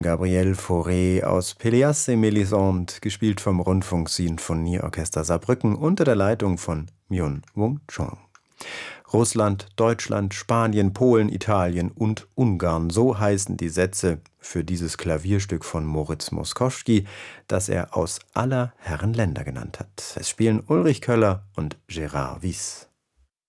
Gabriel Fauré aus Pelléas et Mélisande, gespielt vom Rundfunksinfonieorchester Saarbrücken unter der Leitung von Myung-Whun Chung. Russland, Deutschland, Spanien, Polen, Italien und Ungarn, so heißen die Sätze für dieses Klavierstück von Moritz Moszkowski, das er aus aller Herren Länder genannt hat. Es spielen Ulrich Köller und Gérard Wyss.